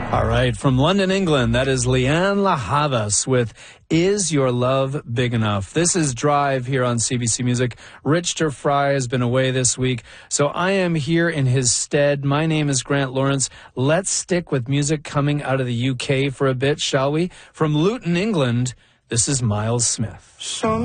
All right, from London, England, that is Lianne La Havas with Is Your Love Big Enough? This is Drive here on CBC Music. Richter Fry has been away this week, so I am here in his stead. My name is Grant Lawrence. Let's stick with music coming out of the UK for a bit, shall we? From Luton, England, this is Miles Smith.